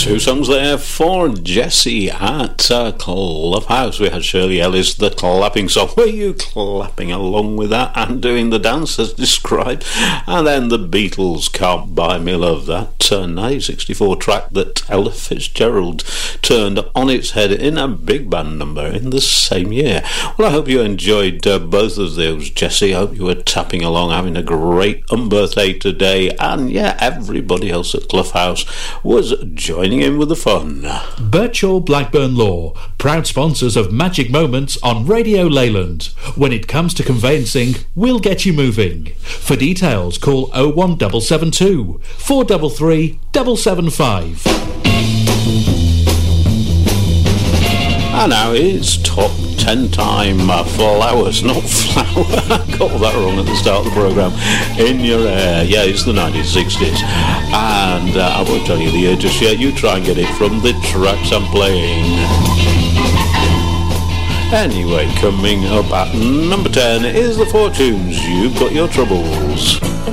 Two songs there for Jessie at Clubhouse. We had Shirley Ellis, the clapping song. Were you clapping along with that and doing the dance as described? And then the Beatles, Can't Buy Me Love, that 1964 track that Ella Fitzgerald turned on its head in a big band number in the same year. Well, I hope you enjoyed both of those, Jessie. I hope you were tapping along, having a great birthday today. And yeah, everybody else at Clubhouse was joining in with the fun. Birchall Blackburn Law, proud sponsors of Magic Moments on Radio Leyland. When it comes to conveyancing, we'll get you moving. For details, call 01772 433 775. And now it's top 10 time. Flowers, not flower. I got that wrong at the start of the programme. In Your Hair. Yeah, it's the 1960s. And I won't tell you the year just yet. You try and get it from the tracks I'm playing. Anyway, coming up at number 10 is The Fortunes. You've Got Your Troubles.